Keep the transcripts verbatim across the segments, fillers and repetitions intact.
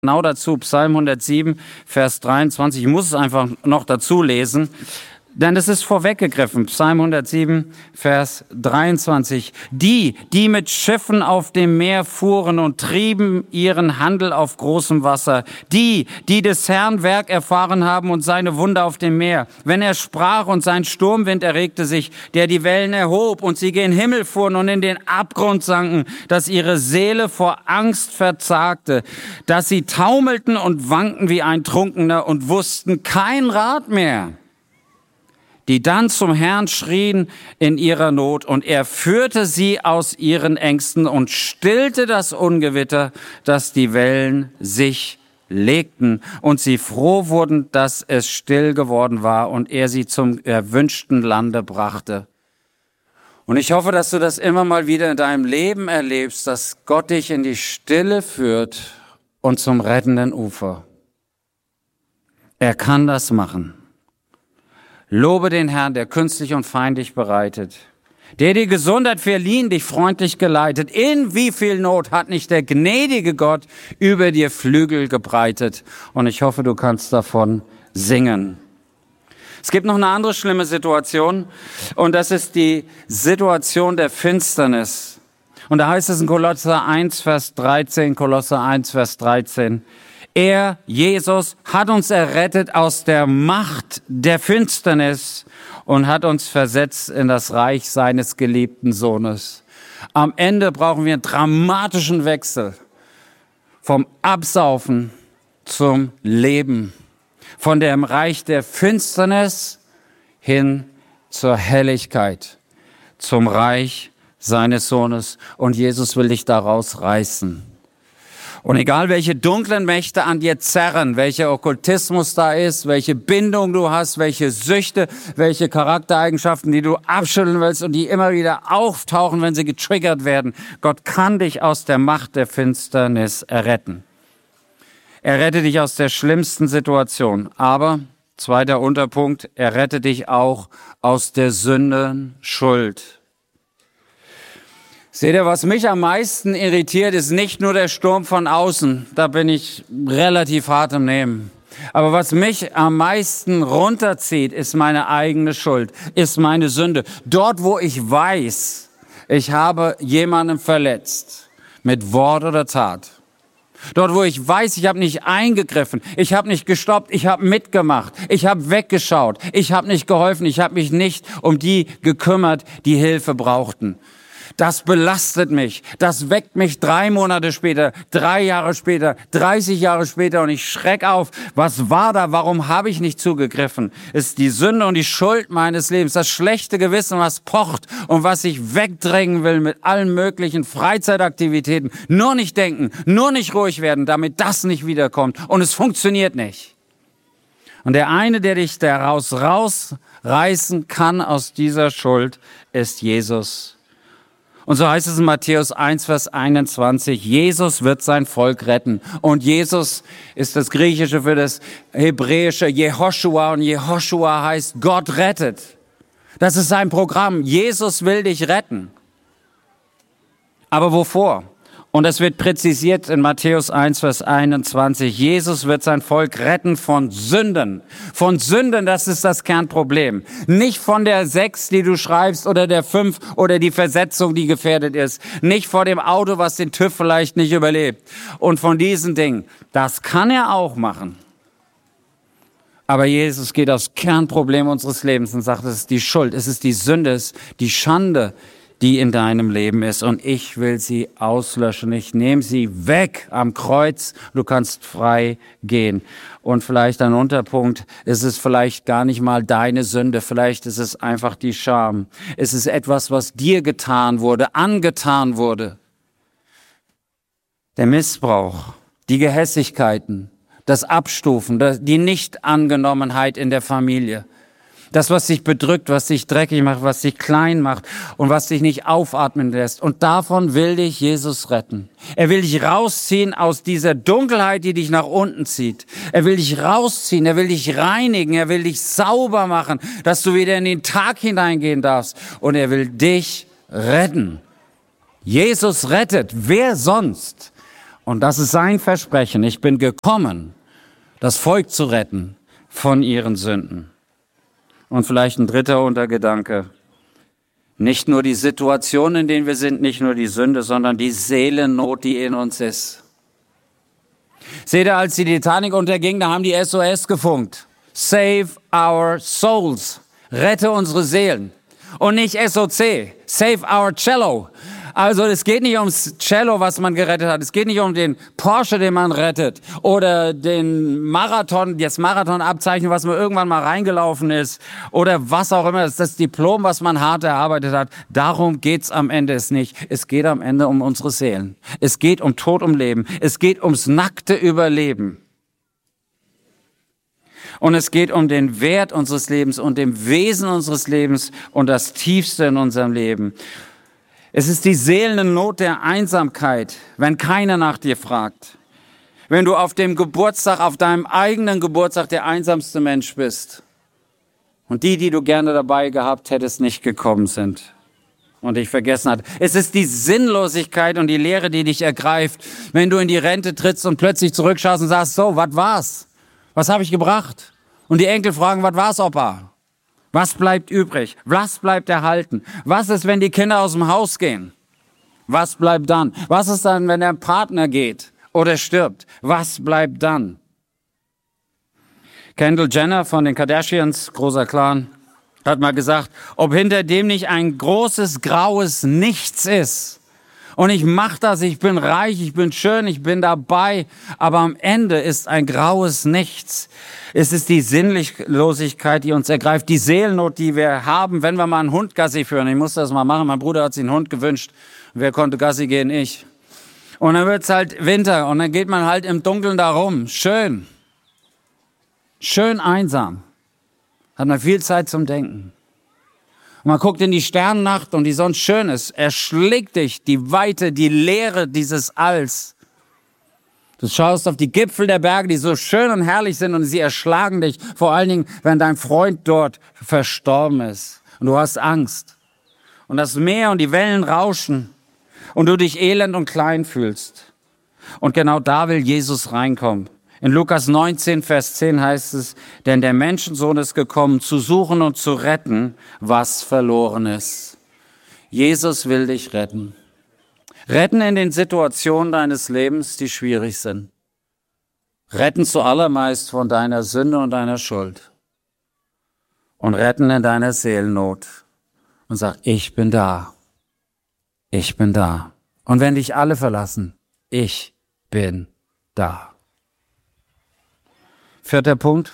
genau dazu, Psalm hundertsieben, Vers dreiundzwanzig. Ich muss es einfach noch dazu lesen, denn es ist vorweggegriffen. Psalm hundertsieben, Vers dreiundzwanzig. Die, die mit Schiffen auf dem Meer fuhren und trieben ihren Handel auf großem Wasser. Die, die des Herrn Werk erfahren haben und seine Wunder auf dem Meer. Wenn er sprach und sein Sturmwind erregte sich, der die Wellen erhob und sie gen Himmel fuhren und in den Abgrund sanken, dass ihre Seele vor Angst verzagte, dass sie taumelten und wankten wie ein Trunkener und wussten kein Rat mehr. Die dann zum Herrn schrien in ihrer Not, und er führte sie aus ihren Ängsten und stillte das Ungewitter, dass die Wellen sich legten und sie froh wurden, dass es still geworden war und er sie zum erwünschten Lande brachte. Und ich hoffe, dass du das immer mal wieder in deinem Leben erlebst, dass Gott dich in die Stille führt und zum rettenden Ufer. Er kann das machen. Lobe den Herrn, der künstlich und feindlich bereitet, der die Gesundheit verliehen, dich freundlich geleitet. In wie viel Not hat nicht der gnädige Gott über dir Flügel gebreitet? Und ich hoffe, du kannst davon singen. Es gibt noch eine andere schlimme Situation, und das ist die Situation der Finsternis. Und da heißt es in Kolosser eins, Vers dreizehn, Kolosser eins, Vers dreizehn, er, Jesus, hat uns errettet aus der Macht der Finsternis und hat uns versetzt in das Reich seines geliebten Sohnes. Am Ende brauchen wir einen dramatischen Wechsel vom Absaufen zum Leben, von dem Reich der Finsternis hin zur Helligkeit, zum Reich seines Sohnes. Und Jesus will dich daraus reißen. Und egal, welche dunklen Mächte an dir zerren, welcher Okkultismus da ist, welche Bindung du hast, welche Süchte, welche Charaktereigenschaften, die du abschütteln willst und die immer wieder auftauchen, wenn sie getriggert werden, Gott kann dich aus der Macht der Finsternis erretten. Er rettet dich aus der schlimmsten Situation. Aber, zweiter Unterpunkt, er rettet dich auch aus der Sündenschuld. Seht ihr, was mich am meisten irritiert, ist nicht nur der Sturm von außen. Da bin ich relativ hart im Nehmen. Aber was mich am meisten runterzieht, ist meine eigene Schuld, ist meine Sünde. Dort, wo ich weiß, ich habe jemanden verletzt, mit Wort oder Tat. Dort, wo ich weiß, ich habe nicht eingegriffen, ich habe nicht gestoppt, ich habe mitgemacht, ich habe weggeschaut, ich habe nicht geholfen, ich habe mich nicht um die gekümmert, die Hilfe brauchten. Das belastet mich, das weckt mich drei Monate später, drei Jahre später, dreißig Jahre später und ich schreck auf. Was war da? Warum habe ich nicht zugegriffen? Es ist die Sünde und die Schuld meines Lebens, das schlechte Gewissen, was pocht und was ich wegdrängen will mit allen möglichen Freizeitaktivitäten. Nur nicht denken, nur nicht ruhig werden, damit das nicht wiederkommt. Und es funktioniert nicht. Und der eine, der dich daraus rausreißen kann aus dieser Schuld, ist Jesus. Und so heißt es in Matthäus eins, Vers einundzwanzig, Jesus wird sein Volk retten. Und Jesus ist das Griechische für das Hebräische Jehoshua. Und Jehoshua heißt Gott rettet. Das ist sein Programm. Jesus will dich retten. Aber wovor? Und das wird präzisiert in Matthäus eins, Vers einundzwanzig. Jesus wird sein Volk retten von Sünden. Von Sünden, das ist das Kernproblem. Nicht von der sechs, die du schreibst, oder der fünf, oder die Versetzung, die gefährdet ist. Nicht vor dem Auto, was den TÜV vielleicht nicht überlebt. Und von diesen Dingen. Das kann er auch machen. Aber Jesus geht aufs Kernproblem unseres Lebens und sagt, es ist die Schuld, es ist die Sünde, es ist die Schande, die in deinem Leben ist, und ich will sie auslöschen. Ich nehme sie weg am Kreuz. Du kannst frei gehen. Und vielleicht ein Unterpunkt, es ist vielleicht gar nicht mal deine Sünde, vielleicht ist es einfach die Scham. Es ist etwas, was dir getan wurde, angetan wurde. Der Missbrauch, die Gehässigkeiten, das Abstufen, die Nichtangenommenheit in der Familie. Das, was dich bedrückt, was dich dreckig macht, was dich klein macht und was dich nicht aufatmen lässt. Und davon will dich Jesus retten. Er will dich rausziehen aus dieser Dunkelheit, die dich nach unten zieht. Er will dich rausziehen, er will dich reinigen, er will dich sauber machen, dass du wieder in den Tag hineingehen darfst. Und er will dich retten. Jesus rettet. Wer sonst? Und das ist sein Versprechen. Ich bin gekommen, das Volk zu retten von ihren Sünden. Und vielleicht ein dritter Untergedanke. Nicht nur die Situation, in denen wir sind, nicht nur die Sünde, sondern die Seelennot, die in uns ist. Seht ihr, als die Titanic unterging, da haben die S O S gefunkt. Save our souls. Rette unsere Seelen. Und nicht S O C. Save our cello. Also es geht nicht ums Cello, was man gerettet hat. Es geht nicht um den Porsche, den man rettet. Oder den Marathon, das Marathonabzeichen, was man irgendwann mal reingelaufen ist. Oder was auch immer. Das ist das Diplom, was man hart erarbeitet hat. Darum geht's am Ende es nicht. Es geht am Ende um unsere Seelen. Es geht um Tod, um Leben. Es geht ums nackte Überleben. Und es geht um den Wert unseres Lebens und dem Wesen unseres Lebens und das Tiefste in unserem Leben. Es ist die Seelennot der Einsamkeit, wenn keiner nach dir fragt. Wenn du auf dem Geburtstag, auf deinem eigenen Geburtstag der einsamste Mensch bist. Und die, die du gerne dabei gehabt hättest, nicht gekommen sind. Und dich vergessen hat. Es ist die Sinnlosigkeit und die Leere, die dich ergreift, wenn du in die Rente trittst und plötzlich zurückschaust und sagst, so, was war's? Was habe ich gebracht? Und die Enkel fragen, was war's, Opa? Was bleibt übrig? Was bleibt erhalten? Was ist, wenn die Kinder aus dem Haus gehen? Was bleibt dann? Was ist dann, wenn der Partner geht oder stirbt? Was bleibt dann? Kendall Jenner von den Kardashians, großer Clan, hat mal gesagt, ob hinter dem nicht ein großes, graues Nichts ist. Und ich mach das, ich bin reich, ich bin schön, ich bin dabei, aber am Ende ist ein graues Nichts. Es ist die Sinnlosigkeit, die uns ergreift, die Seelennot, die wir haben, wenn wir mal einen Hund Gassi führen. Ich musste das mal machen, mein Bruder hat sich einen Hund gewünscht. Wer konnte Gassi gehen? Ich. Und dann wird's halt Winter und dann geht man halt im Dunkeln da rum. Schön. Schön einsam. Hat man viel Zeit zum Denken. Und man guckt in die Sternennacht und die sonst schön ist. Erschlägt dich die Weite, die Leere dieses Alls. Du schaust auf die Gipfel der Berge, die so schön und herrlich sind und sie erschlagen dich. Vor allen Dingen, wenn dein Freund dort verstorben ist. Und du hast Angst. Und das Meer und die Wellen rauschen. Und du dich elend und klein fühlst. Und genau da will Jesus reinkommen. In Lukas neunzehn, Vers zehn heißt es, denn der Menschensohn ist gekommen, zu suchen und zu retten, was verloren ist. Jesus will dich retten. Retten in den Situationen deines Lebens, die schwierig sind. Retten zuallermeist von deiner Sünde und deiner Schuld. Und retten in deiner Seelennot. Und sag, ich bin da. Ich bin da. Und wenn dich alle verlassen, ich bin da. Vierter Punkt.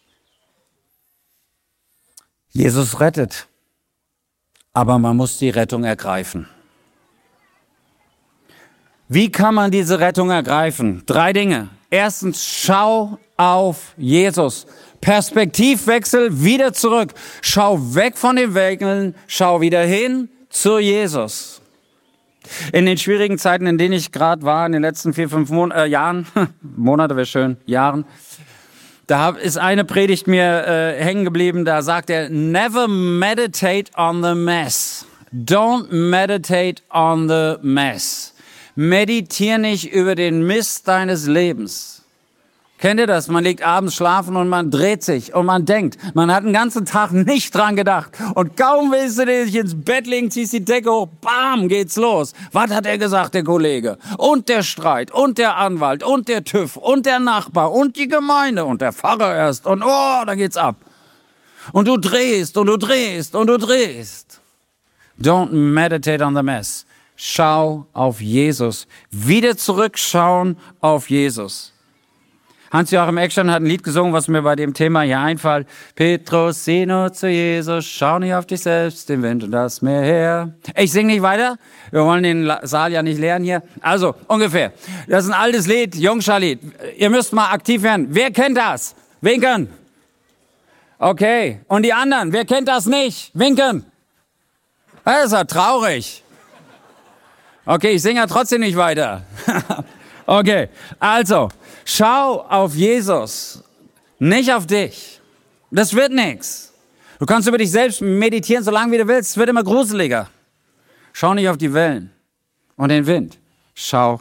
Jesus rettet. Aber man muss die Rettung ergreifen. Wie kann man diese Rettung ergreifen? Drei Dinge. Erstens, schau auf Jesus. Perspektivwechsel, wieder zurück. Schau weg von den Wägeln, schau wieder hin zu Jesus. In den schwierigen Zeiten, in denen ich gerade war, in den letzten vier, fünf Mon- äh, Jahren, Monate wäre schön, Jahren, da ist eine Predigt mir äh, hängen geblieben, da sagt er, never meditate on the mess. Don't meditate on the mess. Meditier nicht über den Mist deines Lebens. Kennt ihr das? Man liegt abends schlafen und man dreht sich und man denkt, man hat den ganzen Tag nicht dran gedacht. Und kaum willst du dich ins Bett legen, ziehst die Decke hoch, bam, geht's los. Was hat er gesagt, der Kollege? Und der Streit und der Anwalt und der TÜV und der Nachbar und die Gemeinde und der Pfarrer erst. Und oh, da geht's ab. Und du drehst und du drehst und du drehst. Don't meditate on the mess. Schau auf Jesus. Wieder zurückschauen auf Jesus. Hans-Joachim Eckstein hat ein Lied gesungen, was mir bei dem Thema hier einfällt. Petrus, sieh nur zu Jesus, schau nicht auf dich selbst, den Wind und das Meer her. Ich singe nicht weiter, wir wollen den Saal ja nicht leeren hier. Also, ungefähr. Das ist ein altes Lied, Jungscha-Lied. Ihr müsst mal aktiv werden. Wer kennt das? Winken. Okay. Und die anderen, wer kennt das nicht? Winken. Das ist ja traurig. Okay, ich singe ja trotzdem nicht weiter. Okay, also, schau auf Jesus, nicht auf dich. Das wird nichts. Du kannst über dich selbst meditieren, solange wie du willst. Es wird immer gruseliger. Schau nicht auf die Wellen und den Wind. Schau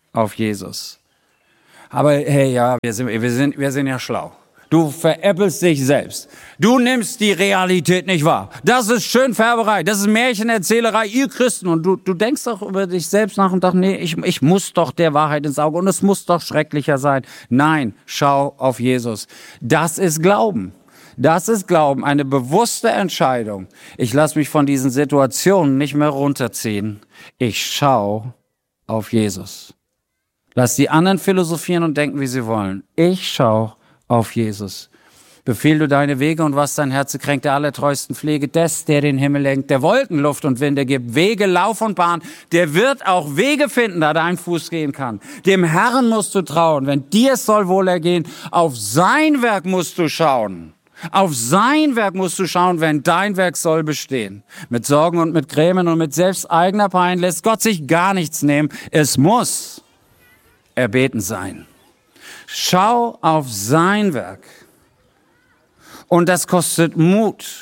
auf Jesus. Aber hey, ja, wir sind, wir sind, wir sind ja schlau. Du veräppelst dich selbst. Du nimmst die Realität nicht wahr. Das ist Schönfärberei, das ist Märchenerzählerei, ihr Christen. Und du, du denkst doch über dich selbst nach und sagst, nee, ich, ich muss doch der Wahrheit ins Auge und es muss doch schrecklicher sein. Nein, schau auf Jesus. Das ist Glauben. Das ist Glauben, eine bewusste Entscheidung. Ich lasse mich von diesen Situationen nicht mehr runterziehen. Ich schau auf Jesus. Lass die anderen philosophieren und denken, wie sie wollen. Ich schau auf Jesus. Befiehl du deine Wege und was dein Herz kränkt, der allertreuesten Pflege des, der den Himmel lenkt, der Wolken, Luft und Winde gibt, Wege, Lauf und Bahn, der wird auch Wege finden, da dein Fuß gehen kann. Dem Herrn musst du trauen, wenn dir es soll wohl ergehen, auf sein Werk musst du schauen. Auf sein Werk musst du schauen, wenn dein Werk soll bestehen. Mit Sorgen und mit Grämen und mit selbst eigener Pein lässt Gott sich gar nichts nehmen. Es muss erbeten sein. Schau auf sein Werk. Und das kostet Mut.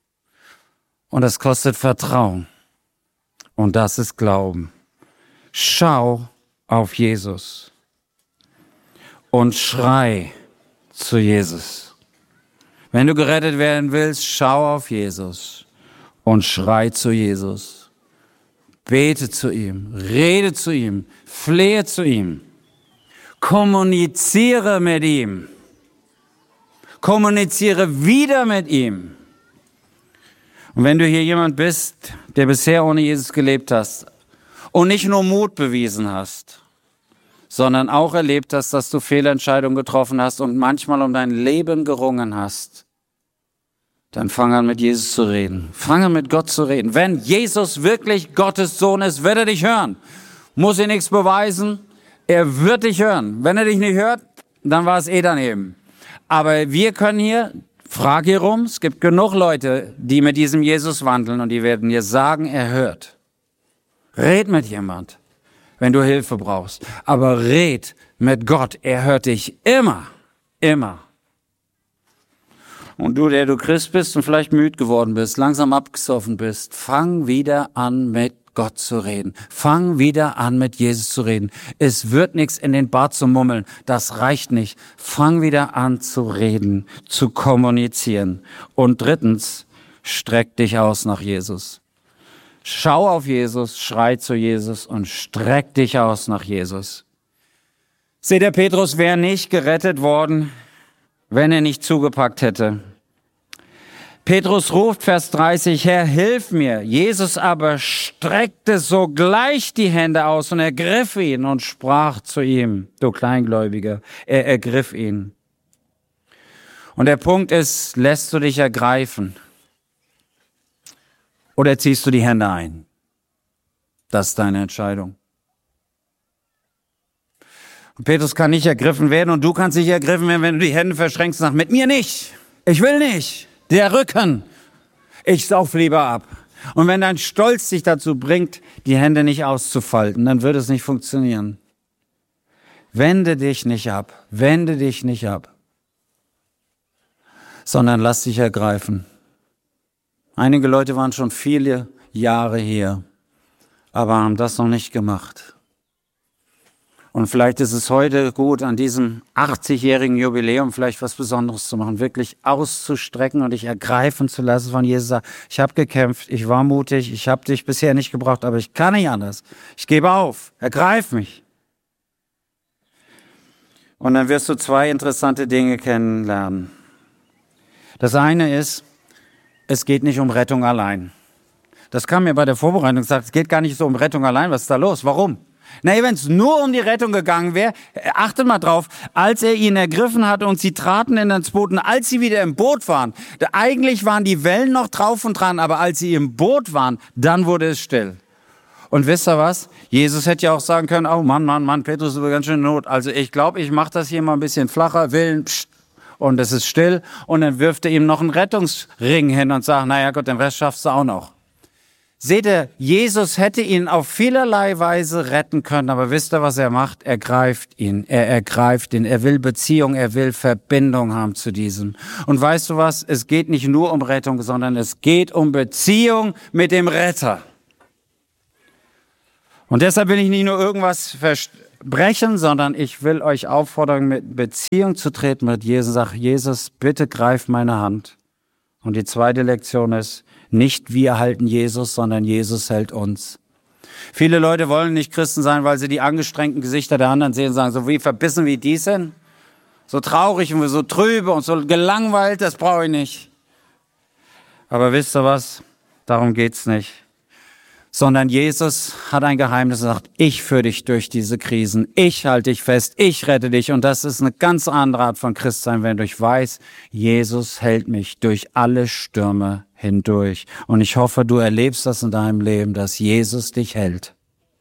Und das kostet Vertrauen. Und das ist Glauben. Schau auf Jesus. Und schrei zu Jesus. Wenn du gerettet werden willst, schau auf Jesus. Und schrei zu Jesus. Bete zu ihm. Rede zu ihm. Flehe zu ihm. Kommuniziere mit ihm. Kommuniziere wieder mit ihm. Und wenn du hier jemand bist, der bisher ohne Jesus gelebt hast und nicht nur Mut bewiesen hast, sondern auch erlebt hast, dass du Fehlentscheidungen getroffen hast und manchmal um dein Leben gerungen hast, dann fang an mit Jesus zu reden. Fang an mit Gott zu reden. Wenn Jesus wirklich Gottes Sohn ist, wird er dich hören. Muss er nichts beweisen. Er wird dich hören. Wenn er dich nicht hört, dann war es eh daneben. Aber wir können hier, frag hier rum, es gibt genug Leute, die mit diesem Jesus wandeln und die werden dir sagen, er hört. Red mit jemand, wenn du Hilfe brauchst. Aber red mit Gott, er hört dich immer, immer. Und du, der du Christ bist und vielleicht müde geworden bist, langsam abgesoffen bist, fang wieder an mit Gott zu reden. Fang wieder an, mit Jesus zu reden. Es wird nichts in den Bart zu mummeln. Das reicht nicht. Fang wieder an zu reden, zu kommunizieren. Und drittens, streck dich aus nach Jesus. Schau auf Jesus, schrei zu Jesus und streck dich aus nach Jesus. Seht ihr, Petrus wäre nicht gerettet worden, wenn er nicht zugepackt hätte. Petrus ruft, Vers dreißig, Herr, hilf mir. Jesus aber streckte sogleich die Hände aus und ergriff ihn und sprach zu ihm, du Kleingläubiger, er ergriff ihn. Und der Punkt ist, lässt du dich ergreifen oder ziehst du die Hände ein? Das ist deine Entscheidung. Und Petrus kann nicht ergriffen werden und du kannst nicht ergriffen werden, wenn du die Hände verschränkst und sagst, mit mir nicht, ich will nicht. Der Rücken, ich sauf lieber ab. Und wenn dein Stolz dich dazu bringt, die Hände nicht auszufalten, dann wird es nicht funktionieren. Wende dich nicht ab, wende dich nicht ab, sondern lass dich ergreifen. Einige Leute waren schon viele Jahre hier, aber haben das noch nicht gemacht. Und vielleicht ist es heute gut, an diesem achtzigjährigen Jubiläum vielleicht was Besonderes zu machen, wirklich auszustrecken und dich ergreifen zu lassen von Jesus. Sagt, ich habe gekämpft, ich war mutig, ich habe dich bisher nicht gebraucht, aber ich kann nicht anders. Ich gebe auf, ergreif mich. Und dann wirst du zwei interessante Dinge kennenlernen. Das eine ist, es geht nicht um Rettung allein. Das kam mir bei der Vorbereitung gesagt, es geht gar nicht so um Rettung allein, was ist da los? Warum? Na, wenn es nur um die Rettung gegangen wäre, achtet mal drauf, als er ihn ergriffen hatte und sie traten in das Boot und als sie wieder im Boot waren, da, eigentlich waren die Wellen noch drauf und dran, aber als sie im Boot waren, dann wurde es still. Und wisst ihr was? Jesus hätte ja auch sagen können, oh Mann, Mann, Mann, Petrus ist ganz schön in Not. Also ich glaube, ich mache das hier mal ein bisschen flacher, Willen, pst, und es ist still. Und dann wirft er ihm noch einen Rettungsring hin und sagt, naja Gott, den Rest schaffst du auch noch. Seht ihr, Jesus hätte ihn auf vielerlei Weise retten können, aber wisst ihr, was er macht? Er greift ihn, er ergreift ihn, er will Beziehung, er will Verbindung haben zu diesem. Und weißt du was? Es geht nicht nur um Rettung, sondern es geht um Beziehung mit dem Retter. Und deshalb will ich nicht nur irgendwas brechen, sondern ich will euch auffordern, mit Beziehung zu treten mit Jesus. Sag, Jesus, bitte greif meine Hand. Und die zweite Lektion ist, nicht wir halten Jesus, sondern Jesus hält uns. Viele Leute wollen nicht Christen sein, weil sie die angestrengten Gesichter der anderen sehen und sagen, so wie verbissen wie die sind, so traurig und so trübe und so gelangweilt, das brauche ich nicht. Aber wisst ihr was? Darum geht's nicht. Sondern Jesus hat ein Geheimnis und sagt, ich führe dich durch diese Krisen, ich halte dich fest, ich rette dich. Und das ist eine ganz andere Art von Christsein, wenn du weißt, Jesus hält mich durch alle Stürme hindurch. Und ich hoffe, du erlebst das in deinem Leben, dass Jesus dich hält.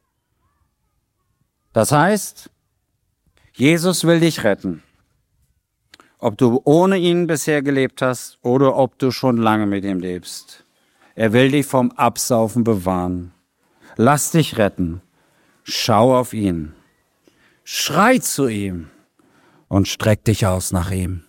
Das heißt, Jesus will dich retten. Ob du ohne ihn bisher gelebt hast oder ob du schon lange mit ihm lebst. Er will dich vom Absaufen bewahren. Lass dich retten. Schau auf ihn. Schrei zu ihm und streck dich aus nach ihm.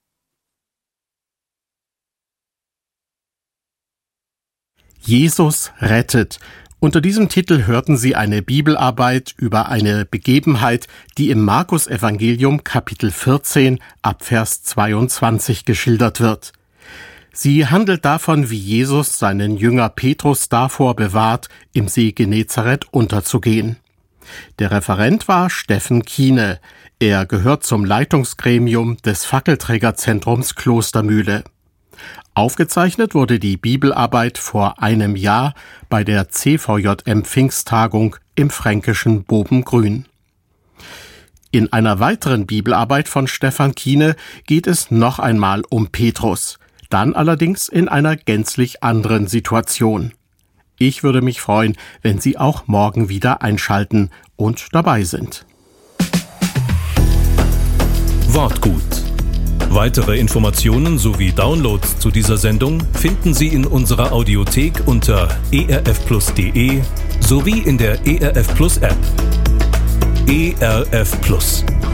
Jesus rettet. Unter diesem Titel hörten Sie eine Bibelarbeit über eine Begebenheit, die im Markus-Evangelium Kapitel vierzehn ab Vers zweiundzwanzig geschildert wird. Sie handelt davon, wie Jesus seinen Jünger Petrus davor bewahrt, im See Genezareth unterzugehen. Der Referent war Steffen Kiene. Er gehört zum Leitungsgremium des Fackelträgerzentrums Klostermühle. Aufgezeichnet wurde die Bibelarbeit vor einem Jahr bei der C V J M Pfingsttagung im fränkischen Bobengrün. In einer weiteren Bibelarbeit von Stefan Kiene geht es noch einmal um Petrus. Dann allerdings in einer gänzlich anderen Situation. Ich würde mich freuen, wenn Sie auch morgen wieder einschalten und dabei sind. Wortgut. Weitere Informationen sowie Downloads zu dieser Sendung finden Sie in unserer Audiothek unter e r f plus punkt d e sowie in der E R F Plus App. E R F Plus.